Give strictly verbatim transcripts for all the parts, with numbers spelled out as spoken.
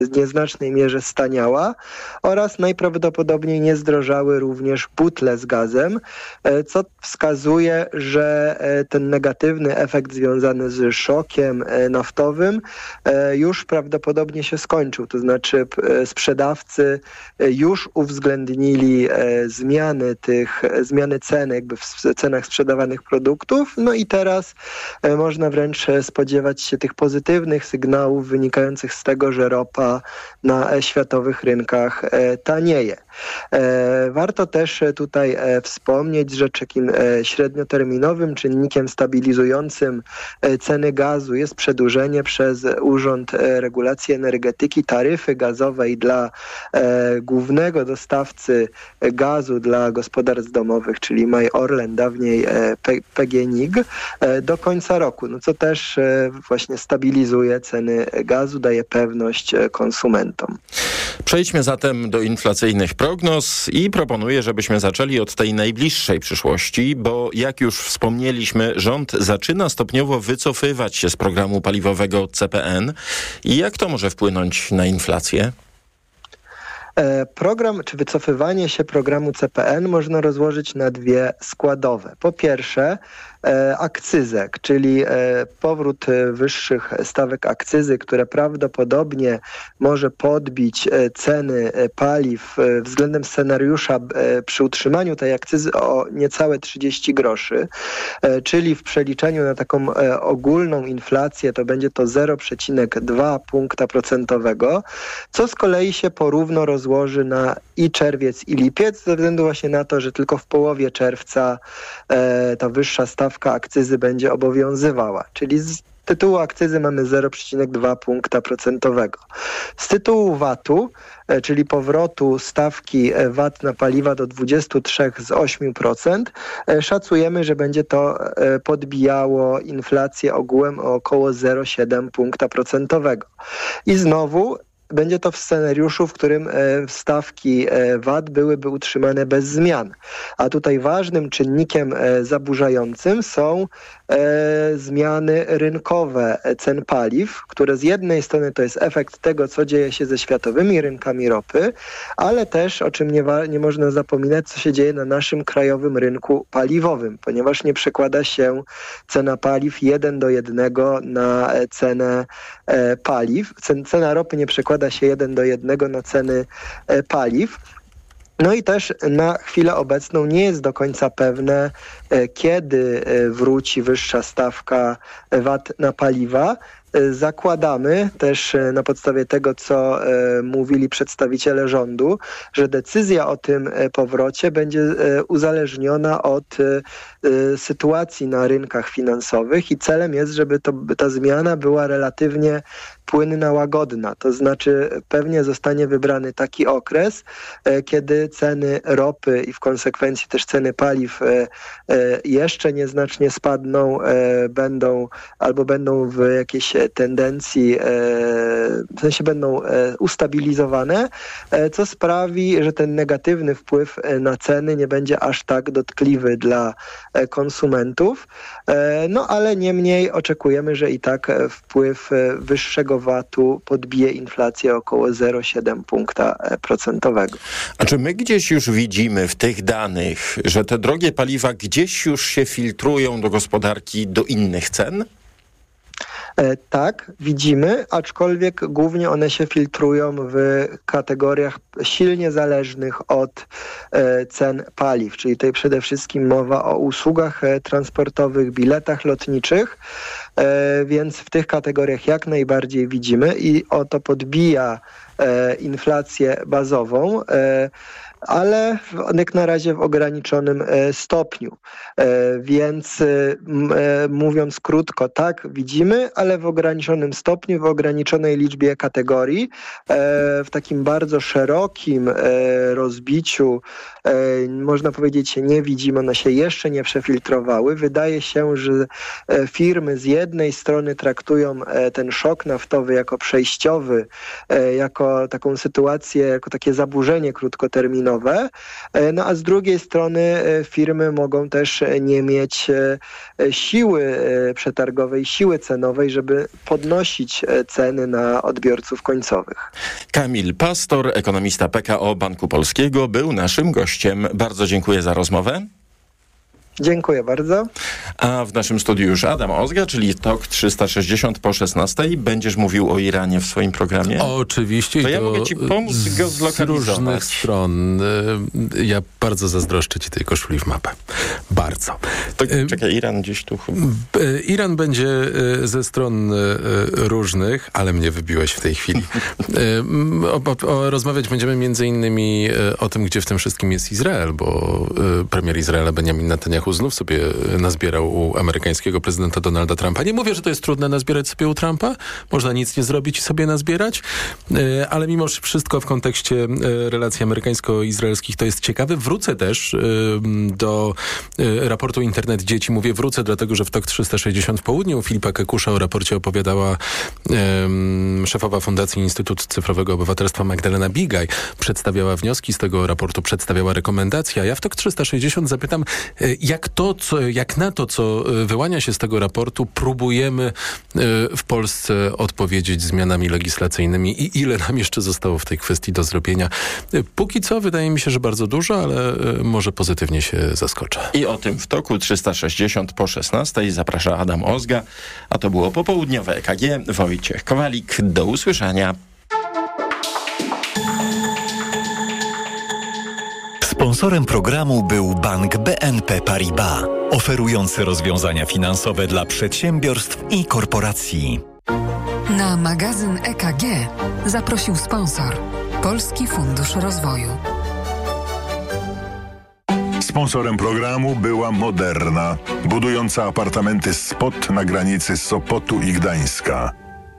w nieznacznej mierze staniała oraz najprawdopodobniej nie zdrożały również butle z gazem, co wskazuje, że ten negatywny efekt związany z szokiem naftowym już prawdopodobnie się skończył. To znaczy sprzedawcy już uwzględnili zmiany tych, zmiany ceny jakby w cenach sprzedawanych produktów, no i teraz można wręcz spodziewać się tych pozytywnych sygnałów wynikających z tego, że ropa na światowych rynkach tanieje. Warto też tutaj wspomnieć, że takim średnioterminowym czynnikiem stabilizującym ceny gazu jest przedłużenie przez Urząd Regulacji Energetyki taryfy gazowej dla głównego dostawcy gazu dla gospodarstw domowych, czyli M A I Orlen, dawniej P G N I G, do końca roku, no co też właśnie stabilizuje ceny gazu, daje pewność konsumentom. Przejdźmy zatem do inflacyjnych prognoz i proponuję, żebyśmy zaczęli od tej najbliższej przyszłości, bo jak już wspomnieliśmy, rząd zaczyna stopniowo wycofywać się z programu paliwowego C P N. I jak to może wpłynąć na inflację? Program, czy wycofywanie się programu C P N można rozłożyć na dwie składowe. Po pierwsze, akcyzę, czyli powrót wyższych stawek akcyzy, które prawdopodobnie może podbić ceny paliw względem scenariusza przy utrzymaniu tej akcyzy o niecałe trzydzieści groszy, czyli w przeliczeniu na taką ogólną inflację to będzie to zero przecinek dwa punkta procentowego, co z kolei się porówno rozłoży na i czerwiec, i lipiec, ze względu właśnie na to, że tylko w połowie czerwca ta wyższa stawka akcyzy będzie obowiązywała, czyli z tytułu akcyzy mamy zero przecinek dwa punkta procentowego. Z tytułu V A T-u, czyli powrotu stawki V A T na paliwa do dwudziestu trzech z ośmiu procent, szacujemy, że będzie to podbijało inflację ogółem o około zero przecinek siedem punkta procentowego. I znowu będzie to w scenariuszu, w którym stawki V A T byłyby utrzymane bez zmian. A tutaj ważnym czynnikiem zaburzającym są zmiany rynkowe cen paliw, które z jednej strony to jest efekt tego, co dzieje się ze światowymi rynkami ropy, ale też, o czym nie, wa- nie można zapominać, co się dzieje na naszym krajowym rynku paliwowym, ponieważ nie przekłada się cena paliw jeden do jednego na cenę e, paliw. Cen, cena ropy nie przekłada się jeden do jednego na ceny e, paliw. No i też na chwilę obecną nie jest do końca pewne, kiedy wróci wyższa stawka V A T na paliwa. Zakładamy też na podstawie tego, co e, mówili przedstawiciele rządu, że decyzja o tym powrocie będzie e, uzależniona od e, sytuacji na rynkach finansowych i celem jest, żeby to, ta zmiana była relatywnie płynna, łagodna. To znaczy pewnie zostanie wybrany taki okres, e, kiedy ceny ropy i w konsekwencji też ceny paliw e, e, jeszcze nieznacznie spadną, e, będą albo będą w jakiejś tendencji, e, w sensie będą e, ustabilizowane, e, co sprawi, że ten negatywny wpływ na ceny nie będzie aż tak dotkliwy dla e, konsumentów. E, no ale niemniej oczekujemy, że i tak wpływ e, wyższego V A T-u podbije inflację około zero przecinek siedem punkta procentowego. A czy my gdzieś już widzimy w tych danych, że te drogie paliwa gdzieś już się filtrują do gospodarki do innych cen? E, tak, widzimy, aczkolwiek głównie one się filtrują w kategoriach silnie zależnych od e, cen paliw, czyli tutaj przede wszystkim mowa o usługach e, transportowych, biletach lotniczych, e, więc w tych kategoriach jak najbardziej widzimy i o to podbija e, inflację bazową, e, ale w, jak na razie w ograniczonym e, stopniu. E, więc e, mówiąc krótko, tak, widzimy, ale w ograniczonym stopniu, w ograniczonej liczbie kategorii, e, w takim bardzo szerokim e, rozbiciu, e, można powiedzieć, nie widzimy, one się jeszcze nie przefiltrowały. Wydaje się, że e, firmy z jednej strony traktują e, ten szok naftowy jako przejściowy, e, jako taką sytuację, jako takie zaburzenie krótkoterminowe, cenowe, no a z drugiej strony firmy mogą też nie mieć siły przetargowej, siły cenowej, żeby podnosić ceny na odbiorców końcowych. Kamil Pastor, ekonomista P K O Banku Polskiego, był naszym gościem. Bardzo dziękuję za rozmowę. Dziękuję bardzo. A w naszym studiu już Adam Ozga, czyli Tok trzysta sześćdziesiąt po szesnastej. Będziesz mówił o Iranie w swoim programie? Oczywiście. To ja mogę ci pomóc z, go zlokalizować. Z różnych stron. Ja bardzo zazdroszczę ci tej koszuli w mapę. Bardzo. To, czekaj, Iran gdzieś tu chyba. Iran będzie ze stron różnych, ale mnie wybiłeś w tej chwili. o, o, rozmawiać będziemy między innymi o tym, gdzie w tym wszystkim jest Izrael, bo premier Izraela Benjamin Netanyahu znów sobie nazbierał u amerykańskiego prezydenta Donalda Trumpa. Nie mówię, że to jest trudne nazbierać sobie u Trumpa. Można nic nie zrobić i sobie nazbierać, ale mimo wszystko w kontekście relacji amerykańsko-izraelskich to jest ciekawe. Wrócę też do raportu Internet Dzieci. Mówię wrócę, dlatego że w Tok trzysta sześćdziesiąt w południu u Filipa Kekusza o raporcie opowiadała um, szefowa Fundacji Instytut Cyfrowego Obywatelstwa Magdalena Bigaj. Przedstawiała wnioski z tego raportu, przedstawiała rekomendacje, a ja w Tok trzysta sześćdziesiąt zapytam, jak to, co, jak na to, co wyłania się z tego raportu, próbujemy w Polsce odpowiedzieć zmianami legislacyjnymi i ile nam jeszcze zostało w tej kwestii do zrobienia. Póki co wydaje mi się, że bardzo dużo, ale może pozytywnie się zaskoczę. I o tym w Toku trzysta sześćdziesiąt po szesnastej zaprasza Adam Ozga, a to było popołudniowe E K G. Wojciech Kowalik. Do usłyszenia. Sponsorem programu był Bank B N P Paribas, oferujący rozwiązania finansowe dla przedsiębiorstw i korporacji. Na magazyn E K G zaprosił sponsor Polski Fundusz Rozwoju. Sponsorem programu była Moderna, budująca apartamenty Spot na granicy Sopotu i Gdańska.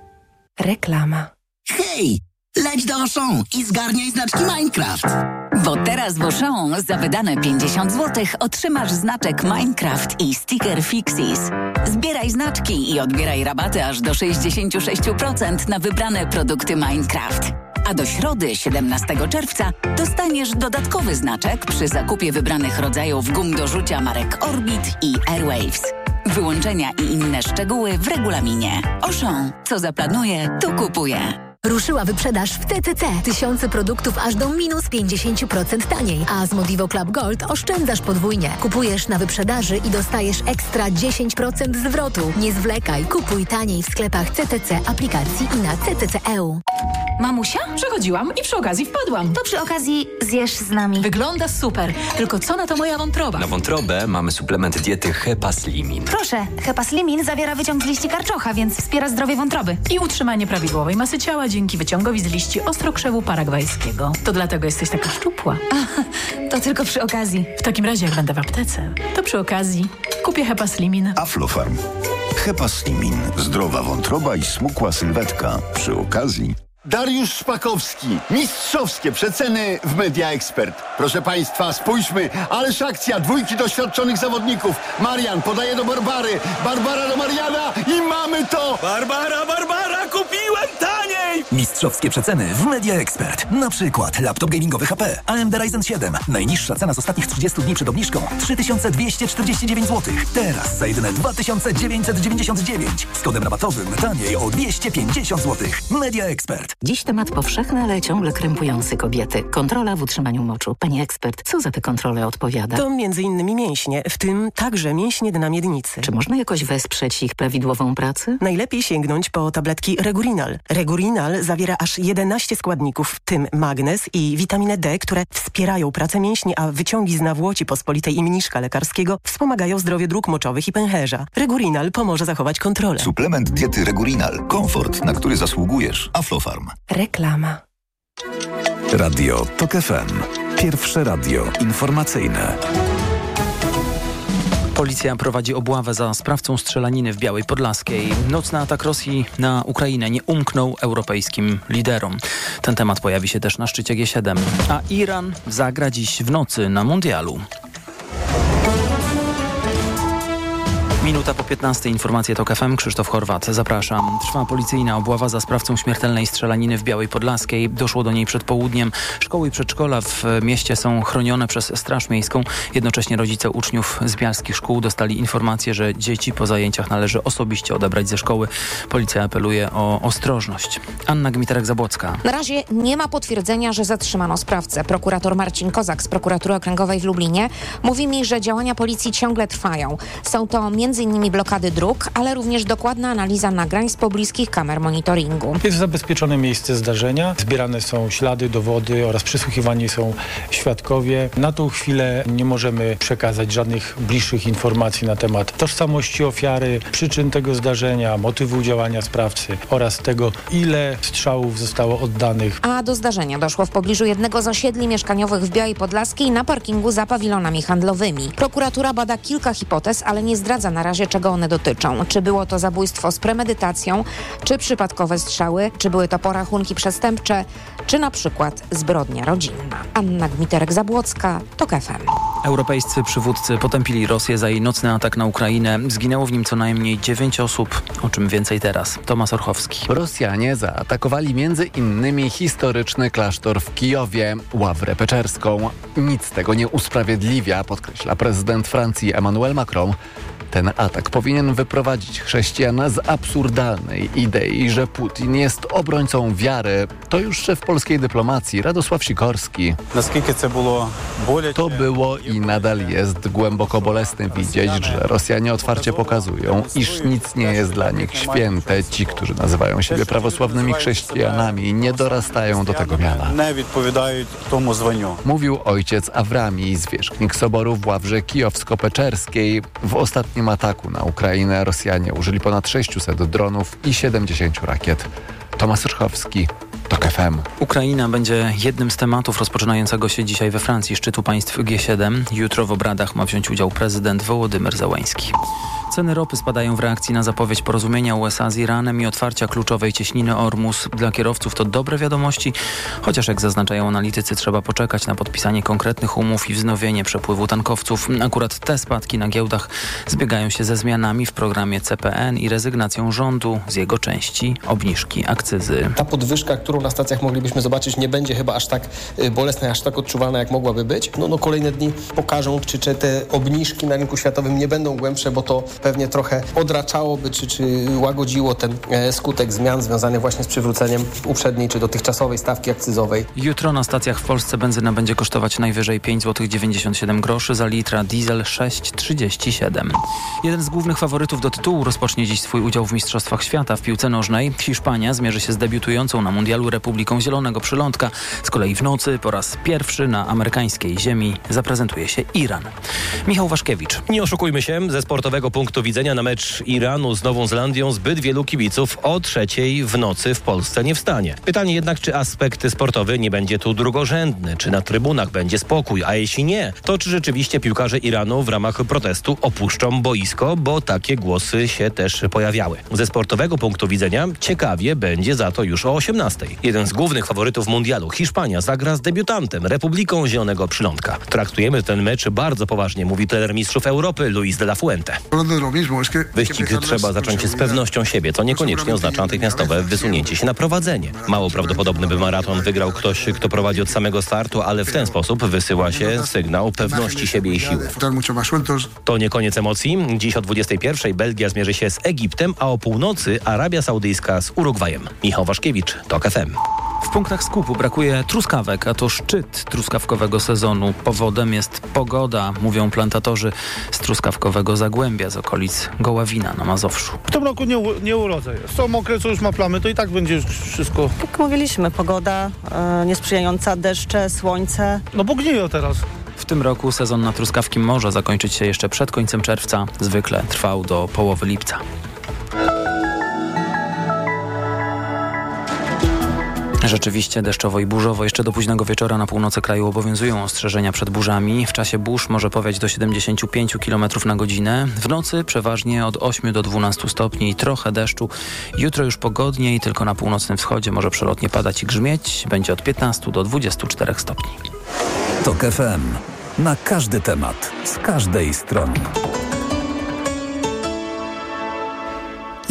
Reklama. Hej! Leć do Auchan i zgarniaj znaczki Minecraft. Bo teraz w Auchan za wydane pięćdziesiąt złotych otrzymasz znaczek Minecraft i sticker Fixies. Zbieraj znaczki i odbieraj rabaty aż do sześćdziesiąt sześć procent na wybrane produkty Minecraft. A do środy, siedemnastego czerwca, dostaniesz dodatkowy znaczek przy zakupie wybranych rodzajów gum do rzucia marek Orbit i Airwaves. Wyłączenia i inne szczegóły w regulaminie. Auchan. Co zaplanuje, to kupuje. Ruszyła wyprzedaż w T C C. Tysiące produktów aż do minus pięćdziesiąt procent taniej. A z Modivo Club Gold oszczędzasz podwójnie. Kupujesz na wyprzedaży i dostajesz ekstra dziesięć procent zwrotu. Nie zwlekaj. Kupuj taniej w sklepach C T C, aplikacji i na C T C kropka E U. Mamusia? Przechodziłam i przy okazji wpadłam. To przy okazji zjesz z nami. Wygląda super. Tylko co na to moja wątroba? Na wątrobę mamy suplement diety Hepaslimin. Proszę, Hepaslimin zawiera wyciąg z liści karczocha, więc wspiera zdrowie wątroby. I utrzymanie prawidłowej masy ciała dzięki wyciągowi z liści ostrokrzewu paragwajskiego. To dlatego jesteś taka szczupła. A, to tylko przy okazji. W takim razie, jak będę w aptece, to przy okazji kupię Hepaslimin. Aflofarm. Hepaslimin. Zdrowa wątroba i smukła sylwetka. Przy okazji... Dariusz Szpakowski. Mistrzowskie przeceny w Media Expert. Proszę Państwa, spójrzmy. Ależ akcja. Dwójki doświadczonych zawodników. Marian podaje do Barbary. Barbara do Mariana i mamy to. Barbara, Barbara, kupiłem taniej. Mistrzowskie przeceny w Media Expert. Na przykład laptop gamingowy H P A M D Ryzen siedem. Najniższa cena z ostatnich trzydziestu dni przed obniżką trzy tysiące dwieście czterdzieści dziewięć złotych. Teraz za jedyne dwa tysiące dziewięćset dziewięćdziesiąt dziewięć. Z kodem rabatowym taniej o dwieście pięćdziesiąt złotych. Media Expert. Dziś temat powszechny, ale ciągle krępujący kobiety. Kontrola w utrzymaniu moczu. Pani ekspert, co za tę kontrolę odpowiada? To między innymi mięśnie, w tym także mięśnie dna miednicy. Czy można jakoś wesprzeć ich prawidłową pracę? Najlepiej sięgnąć po tabletki Regurinal. Regurinal zawiera aż jedenaście składników, w tym magnez i witaminę D, które wspierają pracę mięśni, a wyciągi z nawłoci pospolitej i mniszka lekarskiego wspomagają zdrowie dróg moczowych i pęcherza. Regurinal pomoże zachować kontrolę. Suplement diety Regurinal. Komfort, na który zasługujesz. Aflofarm. Reklama. Radio Tok F M. Pierwsze radio informacyjne. Policja prowadzi obławę za sprawcą strzelaniny w Białej Podlaskiej. Nocny atak Rosji na Ukrainę nie umknął europejskim liderom. Ten temat pojawi się też na szczycie G siedem. A Iran zagra dziś w nocy na mundialu. Minuta po piętnastej. Informacje TOK F M. Krzysztof Horwat. Zapraszam. Trwa policyjna obława za sprawcą śmiertelnej strzelaniny w Białej Podlaskiej. Doszło do niej przed południem. Szkoły i przedszkola w mieście są chronione przez Straż Miejską. Jednocześnie rodzice uczniów z bialskich szkół dostali informację, że dzieci po zajęciach należy osobiście odebrać ze szkoły. Policja apeluje o ostrożność. Anna Gmiterek-Zabłocka. Na razie nie ma potwierdzenia, że zatrzymano sprawcę. Prokurator Marcin Kozak z Prokuratury Okręgowej w Lublinie mówi mi, że działania policji ciągle trwają. Są to między innymi blokady dróg, ale również dokładna analiza nagrań z pobliskich kamer monitoringu. Jest zabezpieczone miejsce zdarzenia, zbierane są ślady, dowody oraz przysłuchiwani są świadkowie. Na tą chwilę nie możemy przekazać żadnych bliższych informacji na temat tożsamości ofiary, przyczyn tego zdarzenia, motywu działania sprawcy oraz tego, ile strzałów zostało oddanych. A do zdarzenia doszło w pobliżu jednego z osiedli mieszkaniowych w Białej Podlaskiej na parkingu za pawilonami handlowymi. Prokuratura bada kilka hipotez, ale nie zdradza na razie, czego one dotyczą. Czy było to zabójstwo z premedytacją, czy przypadkowe strzały, czy były to porachunki przestępcze, czy na przykład zbrodnia rodzinna. Anna Gmiterek-Zabłocka, TOK F M. Europejscy przywódcy potępili Rosję za jej nocny atak na Ukrainę. Zginęło w nim co najmniej dziewięć osób. O czym więcej teraz? Tomasz Orchowski. Rosjanie zaatakowali między innymi historyczny klasztor w Kijowie, Ławrę Peczerską. Nic tego nie usprawiedliwia, podkreśla prezydent Francji Emmanuel Macron. Ten atak powinien wyprowadzić chrześcijan z absurdalnej idei, że Putin jest obrońcą wiary. To już szef polskiej dyplomacji Radosław Sikorski. To było i nadal jest głęboko bolesne widzieć, że Rosjanie otwarcie pokazują, iż nic nie jest dla nich święte. Ci, którzy nazywają siebie prawosławnymi chrześcijanami, nie dorastają do tego miana. Mówił ojciec Awrami, zwierzchnik soboru w Ławrze Kijowsko-Peczerskiej. W ostatnim ataku na Ukrainę Rosjanie użyli ponad sześciuset dronów i siedemdziesięciu rakiet. Tomasz Rychowski, TOK F M. Ukraina będzie jednym z tematów rozpoczynającego się dzisiaj we Francji szczytu państw G siedem. Jutro w obradach ma wziąć udział prezydent Wołodymyr Zełański. Ceny ropy spadają w reakcji na zapowiedź porozumienia U S A z Iranem i otwarcia kluczowej cieśniny Ormus. Dla kierowców to dobre wiadomości, chociaż jak zaznaczają analitycy, trzeba poczekać na podpisanie konkretnych umów i wznowienie przepływu tankowców. Akurat te spadki na giełdach zbiegają się ze zmianami w programie C P N i rezygnacją rządu z jego części obniżki akcyzy. Ta podwyżka, którą na stacjach moglibyśmy zobaczyć, nie będzie chyba aż tak bolesna, aż tak odczuwalna, jak mogłaby być. No, no kolejne dni pokażą, czy, czy te obniżki na rynku światowym nie będą głębsze, bo to pewnie trochę odraczałoby, czy, czy łagodziło ten e, skutek zmian związanych właśnie z przywróceniem uprzedniej, czy dotychczasowej stawki akcyzowej. Jutro na stacjach w Polsce benzyna będzie kosztować najwyżej pięć złotych dziewięćdziesiąt siedem groszy za litra, diesel sześć złotych trzydzieści siedem. Jeden z głównych faworytów do tytułu rozpocznie dziś swój udział w Mistrzostwach Świata w piłce nożnej. Hiszpania zmierzy się z debiutującą na mundialu Republiką Zielonego Przylądka. Z kolei w nocy po raz pierwszy na amerykańskiej ziemi zaprezentuje się Iran. Michał Waszkiewicz. Nie oszukujmy się, ze sportowego punktu widzenia na mecz Iranu z Nową Zelandią zbyt wielu kibiców o trzeciej w nocy w Polsce nie wstanie. Pytanie jednak, czy aspekt sportowy nie będzie tu drugorzędny, czy na trybunach będzie spokój, a jeśli nie, to czy rzeczywiście piłkarze Iranu w ramach protestu opuszczą boisko, bo takie głosy się też pojawiały. Ze sportowego punktu widzenia ciekawie będzie za to już o osiemnastej. Jeden z głównych faworytów mundialu, Hiszpania, zagra z debiutantem, Republiką Zielonego Przylądka. Traktujemy ten mecz bardzo poważnie, mówi trener mistrzów Europy Luis de la Fuente. Wyścig trzeba zacząć z pewnością siebie, co niekoniecznie oznacza natychmiastowe wysunięcie się na prowadzenie. Mało prawdopodobne, by maraton wygrał ktoś, kto prowadzi od samego startu, ale w ten sposób wysyła się sygnał pewności siebie i siły. To nie koniec emocji. Dziś o dwudziestej pierwszej Belgia zmierzy się z Egiptem, a o północy Arabia Saudyjska z Urugwajem. Michał Waszkiewicz, TOK F M. W punktach skupu brakuje truskawek, a to szczyt truskawkowego sezonu. Powodem jest pogoda, mówią plantatorzy z truskawkowego Zagłębia z okolic Goławina na Mazowszu. W tym roku nie, nie urodzę. Są mokre, co już ma plamy, to i tak będzie już wszystko. Jak mówiliśmy, pogoda e, niesprzyjająca, deszcze, słońce. No bo gniją teraz. W tym roku sezon na truskawki może zakończyć się jeszcze przed końcem czerwca. Zwykle trwał do połowy lipca. Rzeczywiście deszczowo i burzowo. Jeszcze do późnego wieczora na północy kraju obowiązują ostrzeżenia przed burzami. W czasie burz może powiać do siedemdziesiąt pięć kilometrów na godzinę. W nocy przeważnie od ośmiu do dwunastu stopni i trochę deszczu. Jutro już pogodniej, tylko na północnym wschodzie może przelotnie padać i grzmieć. Będzie od piętnastu do dwudziestu czterech stopni. TOK F M. Na każdy temat, z każdej strony.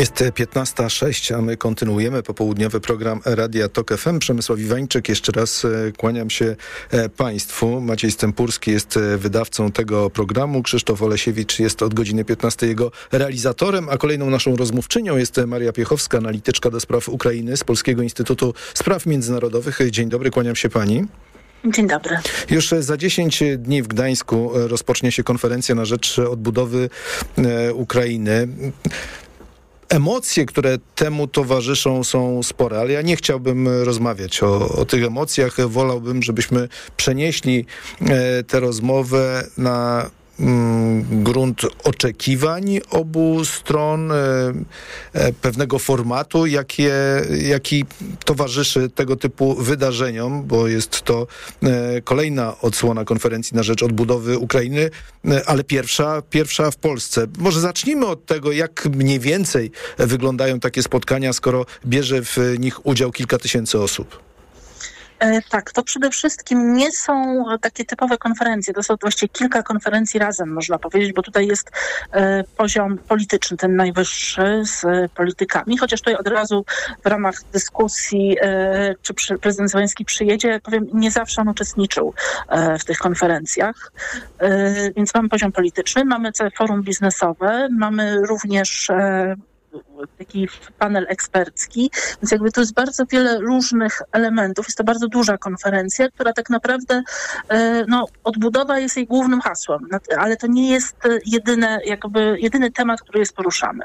Jest piętnasta sześć, a my kontynuujemy popołudniowy program Radia Tok F M. Przemysław Iwańczyk, jeszcze raz kłaniam się Państwu. Maciej Stępurski jest wydawcą tego programu. Krzysztof Olesiewicz jest od godziny piętnastej jego realizatorem, a kolejną naszą rozmówczynią jest Maria Piechowska, analityczka do spraw Ukrainy z Polskiego Instytutu Spraw Międzynarodowych. Dzień dobry, kłaniam się Pani. Dzień dobry. Już za dziesięć dni w Gdańsku rozpocznie się konferencja na rzecz odbudowy e, Ukrainy. Emocje, które temu towarzyszą, są spore, ale ja nie chciałbym rozmawiać o, o tych emocjach. Wolałbym, żebyśmy przenieśli e, tę rozmowę na grunt oczekiwań obu stron, pewnego formatu, jakie, jaki towarzyszy tego typu wydarzeniom, bo jest to kolejna odsłona konferencji na rzecz odbudowy Ukrainy, ale pierwsza, pierwsza w Polsce. Może zacznijmy od tego, jak mniej więcej wyglądają takie spotkania, skoro bierze w nich udział kilka tysięcy osób. Tak, to przede wszystkim nie są takie typowe konferencje, to są właściwie kilka konferencji razem, można powiedzieć, bo tutaj jest e, poziom polityczny, ten najwyższy z e, politykami, chociaż tutaj od razu w ramach dyskusji, e, czy przy, prezydent Zełenski przyjedzie, powiem, nie zawsze on uczestniczył e, w tych konferencjach, e, więc mamy poziom polityczny, mamy całe forum biznesowe, mamy również e, taki panel ekspercki, więc jakby to jest bardzo wiele różnych elementów. Jest to bardzo duża konferencja, która tak naprawdę, no, odbudowa jest jej głównym hasłem, ale to nie jest jedyne, jakby jedyny temat, który jest poruszany.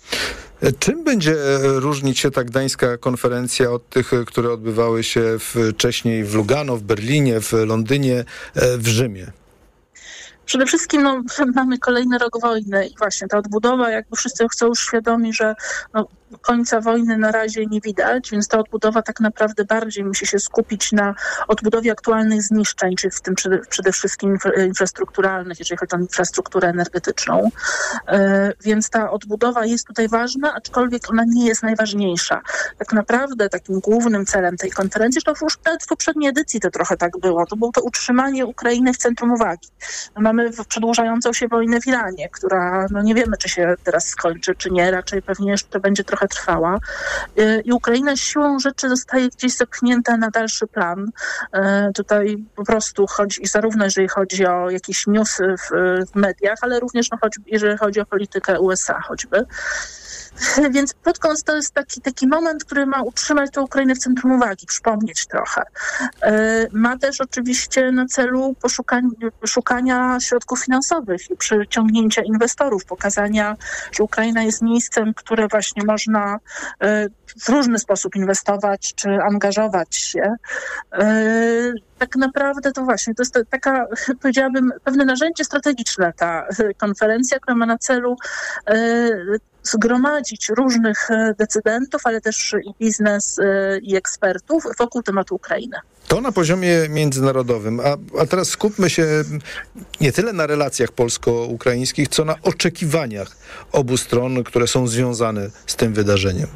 Czym będzie różnić się ta gdańska konferencja od tych, które odbywały się wcześniej w Lugano, w Berlinie, w Londynie, w Rzymie? Przede wszystkim no, mamy kolejny rok wojny i właśnie ta odbudowa, jakby wszyscy chcą już świadomi, że no, końca wojny na razie nie widać, więc ta odbudowa tak naprawdę bardziej musi się skupić na odbudowie aktualnych zniszczeń, czyli w tym przede, przede wszystkim infrastrukturalnych, jeżeli chodzi o infrastrukturę energetyczną. Yy, więc ta odbudowa jest tutaj ważna, aczkolwiek ona nie jest najważniejsza. Tak naprawdę takim głównym celem tej konferencji, to już nawet w poprzedniej edycji to trochę tak było, to było to utrzymanie Ukrainy w centrum uwagi. No, mamy przedłużającą się wojnę w Iranie, która no nie wiemy, czy się teraz skończy, czy nie, raczej pewnie jeszcze będzie trochę trwała. I Ukraina siłą rzeczy zostaje gdzieś zepchnięta na dalszy plan. Tutaj po prostu chodzi, zarówno jeżeli chodzi o jakieś newsy w, w mediach, ale również no, choć, jeżeli chodzi o politykę U S A choćby. Więc podkąd to jest taki, taki moment, który ma utrzymać tę Ukrainę w centrum uwagi, przypomnieć trochę. Ma też oczywiście na celu poszukania, szukania środków finansowych i przyciągnięcia inwestorów, pokazania, że Ukraina jest miejscem, które właśnie można w różny sposób inwestować czy angażować się. Tak naprawdę to właśnie, to jest taka, powiedziałabym, pewne narzędzie strategiczne, ta konferencja, która ma na celu zgromadzić różnych decydentów, ale też i biznes, i ekspertów wokół tematu Ukrainy. To na poziomie międzynarodowym, a, a teraz skupmy się nie tyle na relacjach polsko-ukraińskich, co na oczekiwaniach obu stron, które są związane z tym wydarzeniem.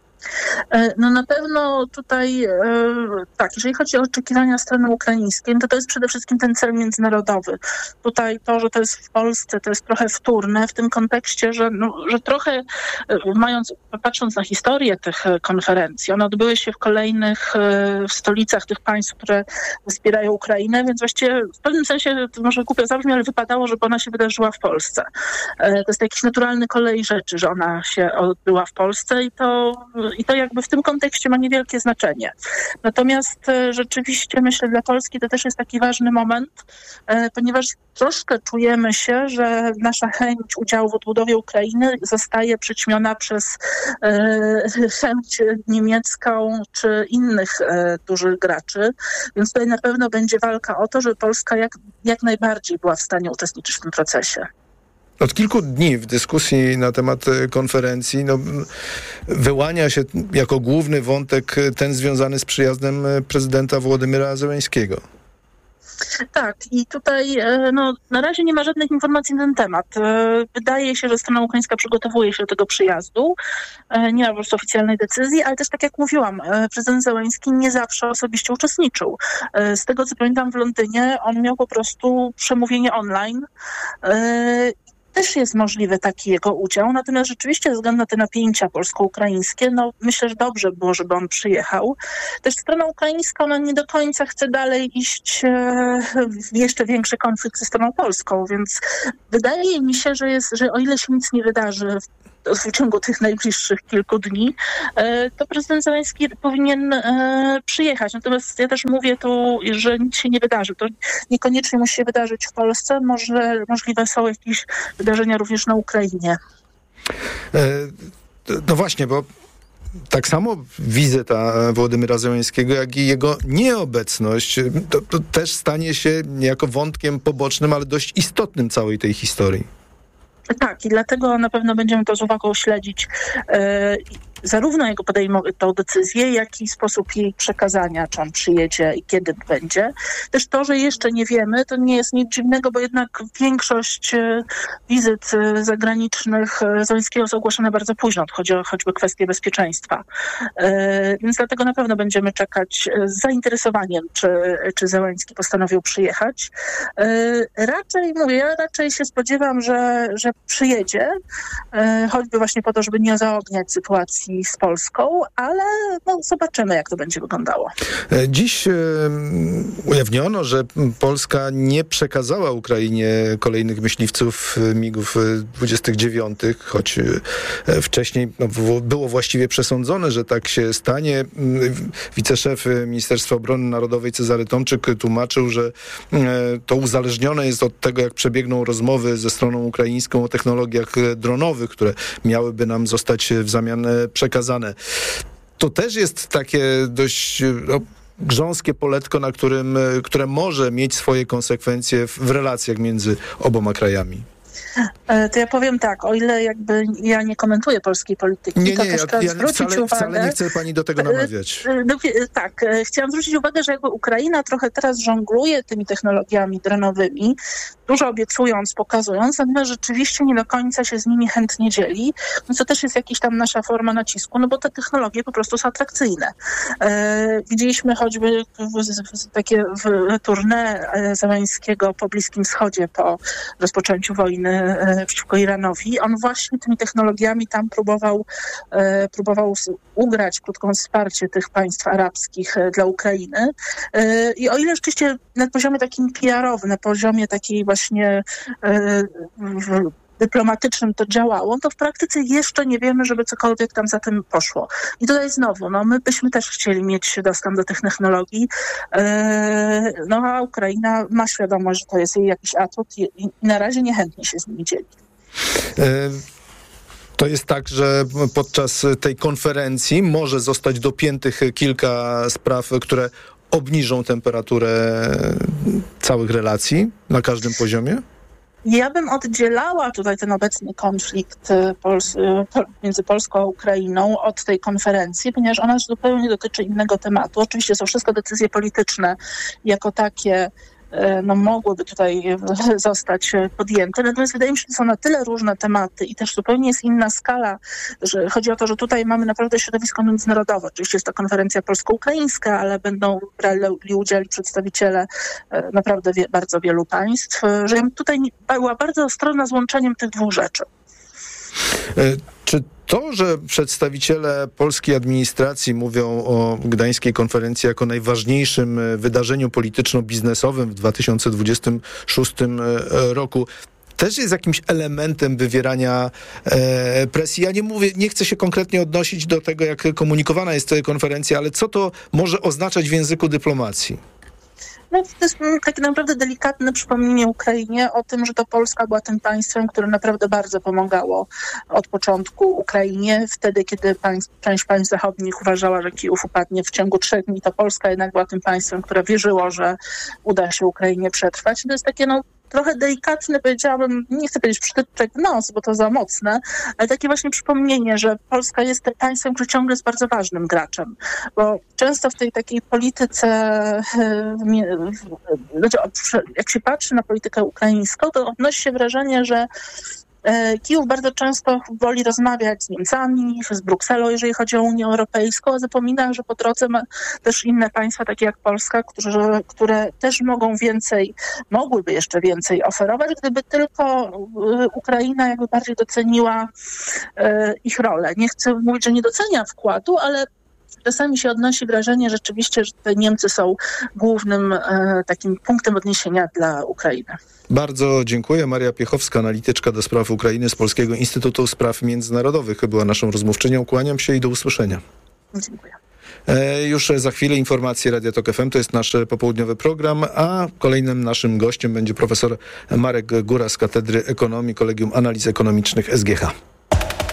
No na pewno tutaj, tak, jeżeli chodzi o oczekiwania strony ukraińskiej, to to jest przede wszystkim ten cel międzynarodowy. Tutaj to, że to jest w Polsce, to jest trochę wtórne w tym kontekście, że, no, że trochę mając, patrząc na historię tych konferencji, one odbyły się w kolejnych w stolicach tych państw, które wspierają Ukrainę, więc właściwie w pewnym sensie, to może głupio zabrzmi, ale wypadało, żeby ona się wydarzyła w Polsce. To jest jakiś naturalny kolej rzeczy, że ona się odbyła w Polsce i to I to jakby w tym kontekście ma niewielkie znaczenie. Natomiast e, rzeczywiście myślę, dla Polski to też jest taki ważny moment, e, ponieważ troszkę czujemy się, że nasza chęć udziału w odbudowie Ukrainy zostaje przyćmiona przez e, chęć niemiecką czy innych e, dużych graczy. Więc tutaj na pewno będzie walka o to, żeby Polska jak, jak najbardziej była w stanie uczestniczyć w tym procesie. Od kilku dni w dyskusji na temat konferencji no, wyłania się jako główny wątek ten związany z przyjazdem prezydenta Wołodymyra Zełenskiego. Tak, i tutaj no, na razie nie ma żadnych informacji na ten temat. Wydaje się, że strona ukraińska przygotowuje się do tego przyjazdu. Nie ma po prostu oficjalnej decyzji, ale też tak jak mówiłam, prezydent Zełenski nie zawsze osobiście uczestniczył. Z tego co pamiętam w Londynie, on miał po prostu przemówienie online. też jest możliwy taki jego udział, natomiast rzeczywiście ze względu na te napięcia polsko-ukraińskie, no myślę, że dobrze było, żeby on przyjechał. Też strona ukraińska, ona nie do końca chce dalej iść w jeszcze większy konflikt ze stroną polską, więc wydaje mi się, że, jest, że o ile się nic nie wydarzy w, w ciągu tych najbliższych kilku dni, to prezydent Zełenski powinien przyjechać. Natomiast ja też mówię tu, że nic się nie wydarzy. To niekoniecznie musi się wydarzyć w Polsce. Może, możliwe są jakieś wydarzenia również na Ukrainie. No właśnie, bo tak samo wizyta Wołodymyra Zełenskiego, jak i jego nieobecność, to, to też stanie się niejako wątkiem pobocznym, ale dość istotnym całej tej historii. Tak, i dlatego na pewno będziemy to z uwagą śledzić. Yy, zarówno jego podejmą tą decyzję, jak i sposób jej przekazania, czy on przyjedzie i kiedy będzie. Też to, że jeszcze nie wiemy, to nie jest nic dziwnego, bo jednak większość wizyt zagranicznych Zełenskiego są ogłoszone bardzo późno. Chodzi o choćby kwestie bezpieczeństwa. Yy, więc dlatego na pewno będziemy czekać z zainteresowaniem, czy, czy Zełenski postanowił przyjechać. Yy, raczej, mówię, ja raczej się spodziewam, że, że przyjedzie, yy, choćby właśnie po to, żeby nie zaogniać sytuacji z Polską, ale no, zobaczymy, jak to będzie wyglądało. Dziś e, ujawniono, że Polska nie przekazała Ukrainie kolejnych myśliwców migów dwudziestych dziewiątych, choć e, wcześniej no, było właściwie przesądzone, że tak się stanie. Wiceszef Ministerstwa Obrony Narodowej Cezary Tomczyk tłumaczył, że e, to uzależnione jest od tego, jak przebiegną rozmowy ze stroną ukraińską o technologiach dronowych, które miałyby nam zostać w zamian przekazane. To też jest takie dość no, grząskie poletko, na którym, które może mieć swoje konsekwencje w, w relacjach między oboma krajami. To ja powiem tak, o ile jakby ja nie komentuję polskiej polityki, nie, to nie, też trzeba ja, zwrócić wcale, uwagę... Wcale nie chcę pani do tego namawiać. No, tak, chciałam zwrócić uwagę, że jakby Ukraina trochę teraz żongluje tymi technologiami dronowymi, dużo obiecując, pokazując, natomiast rzeczywiście nie do końca się z nimi chętnie dzieli, no to też jest jakaś tam nasza forma nacisku, no bo te technologie po prostu są atrakcyjne. E, widzieliśmy choćby w, w, takie w tournée Zełenskiego po Bliskim Wschodzie, po rozpoczęciu wojny e, przeciwko Iranowi. On właśnie tymi technologiami tam próbował, e, próbował ugrać krótką wsparcie tych państw arabskich e, dla Ukrainy. E, I o ile rzeczywiście na poziomie takim P R-owym, na poziomie takiej właśnie e, w, dyplomatycznym to działało, to w praktyce jeszcze nie wiemy, żeby cokolwiek tam za tym poszło. I tutaj znowu, no my byśmy też chcieli mieć dostęp do tych technologii, e, no a Ukraina ma świadomość, że to jest jej jakiś atut i, i na razie niechętnie się z nimi dzieli. E- To jest tak, że podczas tej konferencji może zostać dopiętych kilka spraw, które obniżą temperaturę całych relacji na każdym poziomie? Ja bym oddzielała tutaj ten obecny konflikt Pols- między Polską a Ukrainą od tej konferencji, ponieważ ona zupełnie dotyczy innego tematu. Oczywiście są wszystko decyzje polityczne jako takie, no mogłyby tutaj zostać podjęte. Natomiast wydaje mi się, że są na tyle różne tematy i też zupełnie jest inna skala, że chodzi o to, że tutaj mamy naprawdę środowisko międzynarodowe. Oczywiście jest to konferencja polsko-ukraińska, ale będą brali udział przedstawiciele naprawdę wie, bardzo wielu państw, że ja tutaj była bardzo ostrożna z łączeniem tych dwóch rzeczy. Czy to, że przedstawiciele polskiej administracji mówią o gdańskiej konferencji jako najważniejszym wydarzeniu polityczno-biznesowym w dwa tysiące dwudziestym szóstym roku, też jest jakimś elementem wywierania e, presji? Ja nie mówię, nie chcę się konkretnie odnosić do tego, jak komunikowana jest ta konferencja, ale co to może oznaczać w języku dyplomacji? No, to jest takie naprawdę delikatne przypomnienie Ukrainie o tym, że to Polska była tym państwem, które naprawdę bardzo pomagało od początku Ukrainie. Wtedy, kiedy państw, część państw zachodnich uważała, że Kijów upadnie w ciągu trzech dni, to Polska jednak była tym państwem, które wierzyło, że uda się Ukrainie przetrwać. I to jest takie, no, trochę delikatne, powiedziałabym, nie chcę powiedzieć przytyczek w nos, bo to za mocne, ale takie właśnie przypomnienie, że Polska jest tym państwem, który ciągle jest bardzo ważnym graczem, bo często w tej takiej polityce, jak się patrzy na politykę ukraińską, to odnosi się wrażenie, że Kijów bardzo często woli rozmawiać z Niemcami, z Brukselą, jeżeli chodzi o Unię Europejską, a zapomina, że po drodze ma też inne państwa, takie jak Polska, które, które też mogą więcej, mogłyby jeszcze więcej oferować, gdyby tylko Ukraina jakby bardziej doceniła ich rolę. Nie chcę mówić, że nie docenia wkładu, ale czasami się odnosi wrażenie rzeczywiście, że te Niemcy są głównym e, takim punktem odniesienia dla Ukrainy. Bardzo dziękuję. Maria Piechowska, analityczka do spraw Ukrainy z Polskiego Instytutu Spraw Międzynarodowych, była naszą rozmówczynią. Kłaniam się i do usłyszenia. Dziękuję. E, już za chwilę informacje Radia Tok F M, to jest nasz popołudniowy program, a kolejnym naszym gościem będzie profesor Marek Góra z Katedry Ekonomii Kolegium Analiz Ekonomicznych S G H.